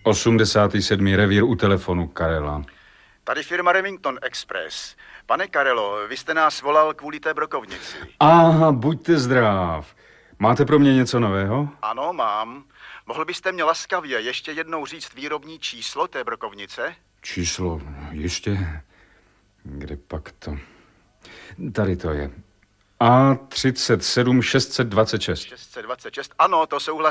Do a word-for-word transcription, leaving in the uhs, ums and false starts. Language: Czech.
osmdesátý sedmý revír u telefonu Karela. Tady firma Remington Express. Pane Karelo, vy jste nás volal kvůli té brokovnici. Aha, buďte zdrav. Máte pro mě něco nového? Ano, mám. Mohl byste mě laskavě ještě jednou říct výrobní číslo té brokovnice? Číslo, ještě? Kde pak to? Tady to je. A třicet sedm šest set dvacet šest. šest set dvacet šest, ano, to souhlasím.